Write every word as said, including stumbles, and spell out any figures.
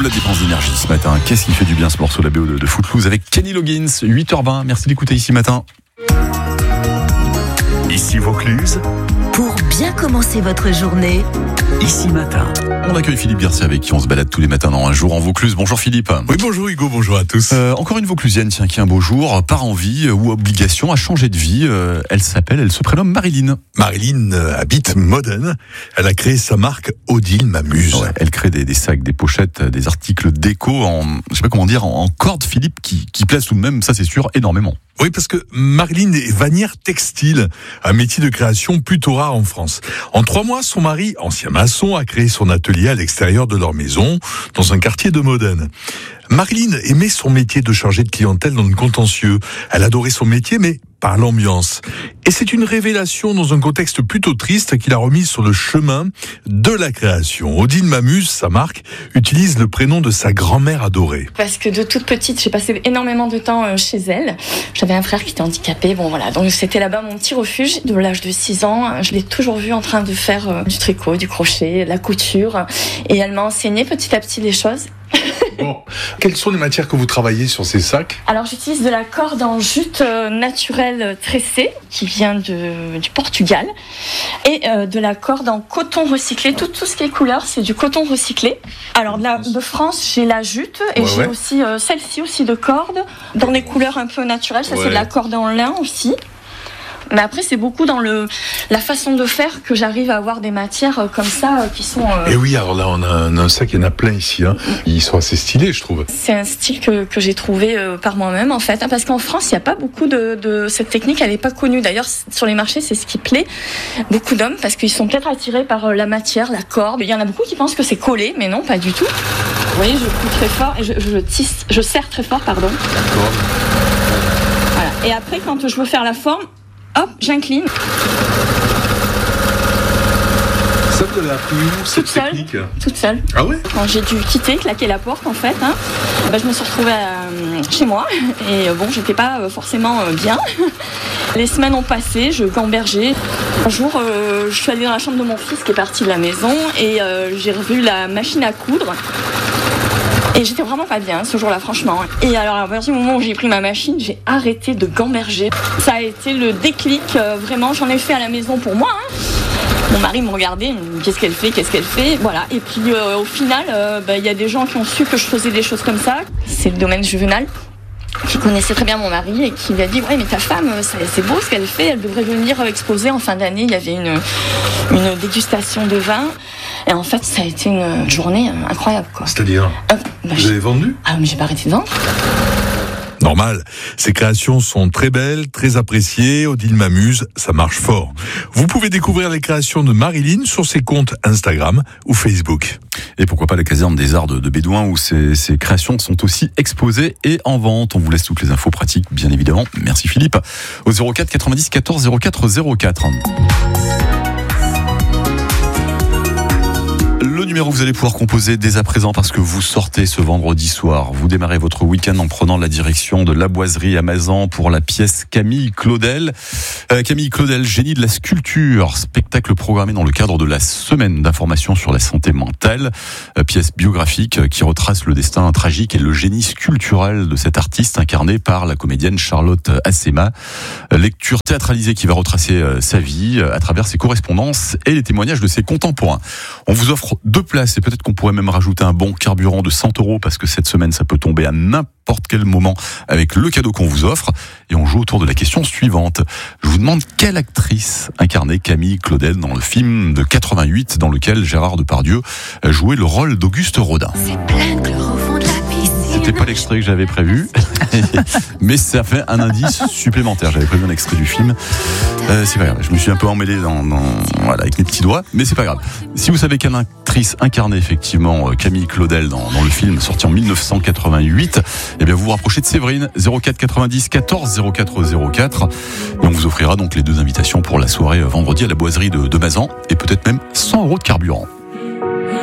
la dépense d'énergie ce matin. Qu'est-ce qui fait du bien ce morceau, la B O de, de Footloose avec Kenny Loggins, huit heures vingt. Merci d'écouter ici matin. Ici Vaucluse. Pour bien commencer votre journée, Ici Matin. On accueille Philippe Garcia avec qui on se balade tous les matins dans Un jour en Vaucluse. Bonjour Philippe. Oui, bonjour Hugo, bonjour à tous. Euh, encore une Vauclusienne, tiens, qui un beau jour, par envie ou obligation, a changé de vie. Euh, elle s'appelle, elle se prénomme Marilyn. Marilyn euh, habite Modène. Elle a créé sa marque Odile m'amuse. Ouais, elle crée des, des sacs, des pochettes, des articles déco en, je sais pas comment dire, en, en corde, Philippe, qui, qui plaisent tout de même, ça c'est sûr, énormément. Oui, parce que Marilyn est vannière textile, un métier de création plutôt rare en France. En trois mois, son mari, ancien maçon, a créé son atelier à l'extérieur de leur maison, dans un quartier de Modène. Marilyn aimait son métier de chargée de clientèle dans le contentieux. Elle adorait son métier, mais par l'ambiance. Et c'est une révélation dans un contexte plutôt triste qui l'a remise sur le chemin de la création. Odile m'amuse, sa marque, utilise le prénom de sa grand-mère adorée. Parce que de toute petite, j'ai passé énormément de temps chez elle. J'avais un frère qui était handicapé, bon voilà, donc c'était là-bas mon petit refuge. De l'âge de six ans, je l'ai toujours vu en train de faire du tricot, du crochet, de la couture. Et elle m'a enseigné petit à petit les choses. Bon. Quelles sont les matières que vous travaillez sur ces sacs ? Alors j'utilise de la corde en jute naturelle tressée qui vient de, du Portugal et euh, de la corde en coton recyclé. Tout, tout ce qui est couleur, c'est du coton recyclé. Alors de, la, de France, j'ai la jute et ouais, j'ai ouais. aussi euh, celle-ci aussi de corde dans des couleurs un peu naturelles. Ça ouais. c'est de la corde en lin aussi. Mais après, c'est beaucoup dans le la façon de faire que j'arrive à avoir des matières comme ça qui sont. Euh... Et oui, alors là, on a un, un sac, il y en a plein ici. Hein. Ils sont assez stylés, je trouve. C'est un style que, que j'ai trouvé euh, par moi-même, en fait, hein, parce qu'en France, il n'y a pas beaucoup de, de cette technique. Elle n'est pas connue. D'ailleurs, sur les marchés, c'est ce qui plaît beaucoup d'hommes parce qu'ils sont peut-être attirés par la matière, la corde. Il y en a beaucoup qui pensent que c'est collé, mais non, pas du tout. Vous voyez, je couds très fort et je, je tisse, je serre très fort, pardon. D'accord. Voilà. Et après, quand je veux faire la forme. Hop, j'incline. Ça, vous avez appris où cette toute seule, technique ? Toute seule. Ah ouais ? Quand j'ai dû quitter, claquer la porte en fait, hein, bah, je me suis retrouvée euh, chez moi et euh, bon, j'étais pas euh, forcément euh, bien. Les semaines ont passé, je gambergeais. Un jour, euh, je suis allée dans la chambre de mon fils qui est parti de la maison et euh, j'ai revu la machine à coudre. Et j'étais vraiment pas bien ce jour-là, franchement. Et alors, à partir du moment où j'ai pris ma machine, j'ai arrêté de gamberger. Ça a été le déclic, euh, vraiment. J'en ai fait à la maison pour moi. Hein. Mon mari me regardait, il me dit, qu'est-ce qu'elle fait, qu'est-ce qu'elle fait, voilà. Et puis, euh, au final, euh, bah, y a des gens qui ont su que je faisais des choses comme ça. C'est le domaine juvénal, qui connaissait très bien mon mari et qui lui a dit, ouais, mais ta femme, c'est beau ce qu'elle fait, elle devrait venir exposer en fin d'année. Il y avait une, une dégustation de vin. Et en fait, ça a été une journée incroyable, quoi. C'est-à-dire euh, bah, Vous avez vendu ? Ah, mais j'ai pas arrêté de vendre. Normal. Ces créations sont très belles, très appréciées. Odile m'amuse, ça marche fort. Vous pouvez découvrir les créations de Marilyn sur ses comptes Instagram ou Facebook. Et pourquoi pas la caserne des Arts de, de Bédouin où ces, ces créations sont aussi exposées et en vente. On vous laisse toutes les infos pratiques, bien évidemment. Merci Philippe. Au zéro quatre quatre-vingt-dix quatorze zéro quatre zéro quatre. Le numéro que vous allez pouvoir composer dès à présent parce que vous sortez ce vendredi soir. Vous démarrez votre week-end en prenant la direction de la Boiserie à Mazan pour la pièce Camille Claudel. Euh, Camille Claudel, génie de la sculpture, spectacle programmé dans le cadre de la semaine d'information sur la santé mentale. Euh, pièce biographique qui retrace le destin tragique et le génie sculptural de cet artiste incarné par la comédienne Charlotte Assema. Euh, lecture théâtralisée qui va retracer euh, sa vie euh, à travers ses correspondances et les témoignages de ses contemporains. On vous offre deux places et peut-être qu'on pourrait même rajouter un bon carburant de cent euros parce que cette semaine ça peut tomber à n'importe quel moment avec le cadeau qu'on vous offre. Et on joue autour de la question suivante. Je vous demande quelle actrice incarnait Camille Claudel dans le film de quatre-vingt-huit dans lequel Gérard Depardieu jouait le rôle d'Auguste Rodin. C'est plein de chlore au fond de la piscine. C'était pas l'extrait que j'avais prévu, mais ça fait un indice supplémentaire. J'avais prévu un extrait du film. Euh, c'est pas grave. Je me suis un peu emmêlé dans, dans, voilà, avec mes petits doigts, mais c'est pas grave. Si vous savez quelle actrice incarnait effectivement Camille Claudel dans, dans le film sorti en dix-neuf cent quatre-vingt-huit, eh bien vous vous rapprochez de Séverine. zéro quatre quatre-vingt-dix quatorze zéro quatre zéro quatre et on vous offrira donc les deux invitations pour la soirée vendredi à la Boiserie de, de Mazan et peut-être même cent euros de carburant.